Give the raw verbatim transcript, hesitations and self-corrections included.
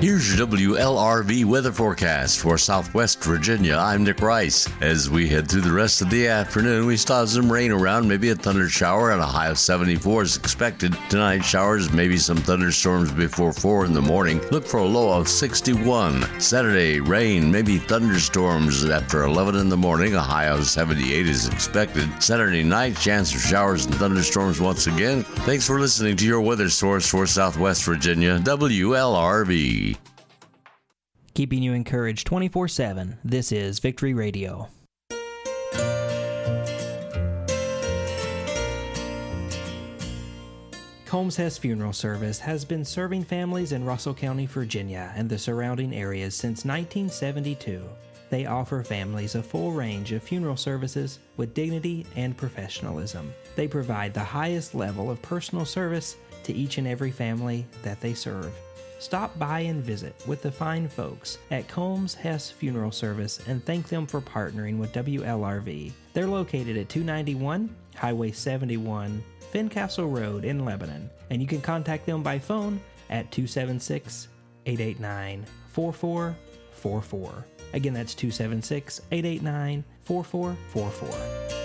Here's your W L R V weather forecast for Southwest Virginia. I'm Nick Rice. As we head through the rest of the afternoon, we still have some rain around, maybe a thunder shower, and a high of seventy-four is expected. Tonight, showers, maybe some thunderstorms before four in the morning. Look for a low of sixty-one. Saturday, rain, maybe thunderstorms after eleven in the morning. A high of seventy-eight is expected. Saturday night, chance of showers and thunderstorms once again. Thanks for listening to your weather source for Southwest Virginia, W L R V. Keeping you encouraged twenty-four seven, this is Victory Radio. Combs Hess Funeral Service has been serving families in Russell County, Virginia and the surrounding areas since nineteen seventy-two. They offer families a full range of funeral services with dignity and professionalism. They provide the highest level of personal service to each and every family that they serve. Stop by and visit with the fine folks at Combs Hess Funeral Service and thank them for partnering with W L R V. They're located at two ninety-one Highway seventy-one, Fincastle Road in Lebanon, and you can contact them by phone at two seven six, eight eight nine, four four four four. Again, that's two seven six, eight eight nine, four four four four.